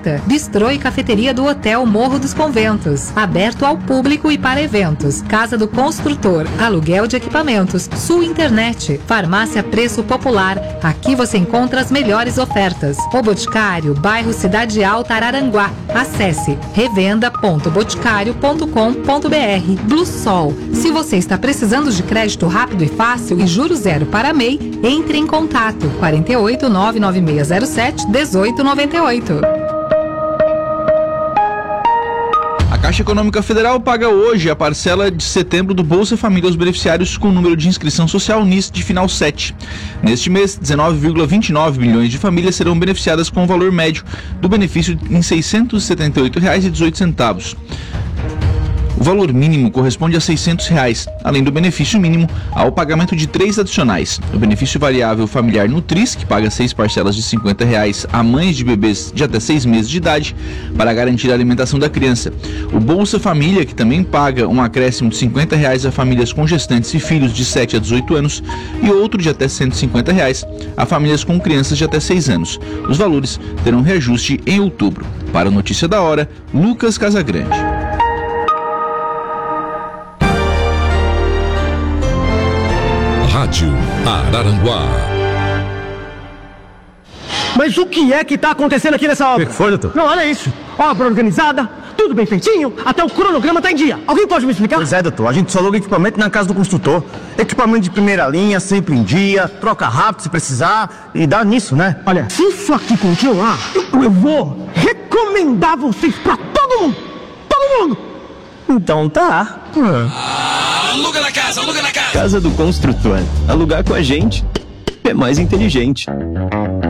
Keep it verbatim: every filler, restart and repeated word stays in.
Prata, bistrô e cafeteria do Hotel Morro dos Conventos, aberto ao público e para eventos. Casa do Construtor, aluguel de equipamentos, Sul Internet, farmácia Preço Popular. Aqui você encontra as melhores ofertas. O Boticário, bairro Cidade Alta, Araranguá. Acesse revenda ponto boticário ponto com ponto br. Blue Sol, se você está precisando de crédito rápido e fácil e juros zero para M E I, entre em contato quarenta e oito, nove nove seis zero sete, dezoito noventa e oito. A Caixa Econômica Federal paga hoje a parcela de setembro do Bolsa Família aos beneficiários com número de inscrição social N I S de final sete. Neste mês, dezenove vírgula vinte e nove milhões de famílias serão beneficiadas com o valor médio do benefício em seiscentos e setenta e oito reais e dezoito centavos. O valor mínimo corresponde a seiscentos reais, além do benefício mínimo ao pagamento de três adicionais. O benefício variável familiar Nutris, que paga seis parcelas de cinquenta reais a mães de bebês de até seis meses de idade para garantir a alimentação da criança. O Bolsa Família, que também paga um acréscimo de cinquenta reais a famílias com gestantes e filhos de sete a dezoito anos e outro de até cento e cinquenta reais a famílias com crianças de até seis anos. Os valores terão reajuste em outubro. Para a Notícia da Hora, Lucas Casagrande. Rádio Araranguá. Mas o que é que tá acontecendo aqui nessa obra? O que foi, doutor? Não, olha isso. Obra organizada, tudo bem feitinho, até o cronograma tá em dia. Alguém pode me explicar? Pois é, doutor. A gente só aluga equipamento na casa do construtor. Equipamento de primeira linha, sempre em dia, troca rápido se precisar e dá nisso, né? Olha, se isso aqui continuar, eu, eu vou recomendar vocês pra todo mundo. Todo mundo. Então tá. Ah, aluga na casa, aluga na casa. Casa do Construtor. Alugar com a gente é mais inteligente.